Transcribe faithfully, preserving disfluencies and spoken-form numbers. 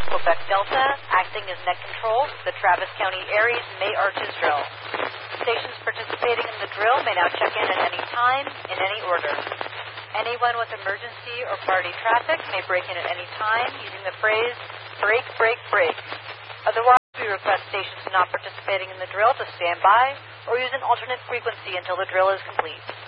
Quebec Delta, acting as net control for the Travis County Aries May Arches drill. Stations participating in the drill may now check in at any time, in any order. Anyone with emergency or priority traffic may break in at any time using the phrase, break, break, break. Otherwise, we request stations not participating in the drill to stand by or use an alternate frequency until the drill is complete.